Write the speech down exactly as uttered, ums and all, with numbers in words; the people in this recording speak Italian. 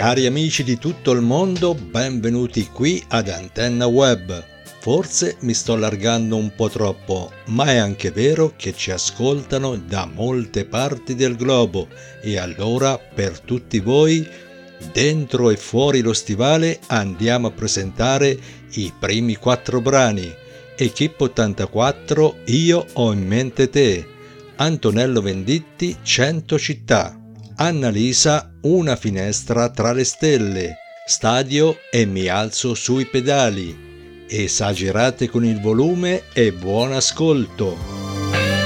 Cari amici di tutto il mondo, benvenuti qui ad Antenna Web. Forse mi sto allargando un po' troppo, ma è anche vero che ci ascoltano da molte parti del globo e allora per tutti voi, dentro e fuori lo stivale, andiamo a presentare i primi quattro brani. Equipe ottantaquattro, Io ho in mente te. Antonello Venditti, cento città. Annalisa, Una finestra tra le stelle. Stadio e Mi alzo sui pedali. Esagerate con il volume e buon ascolto.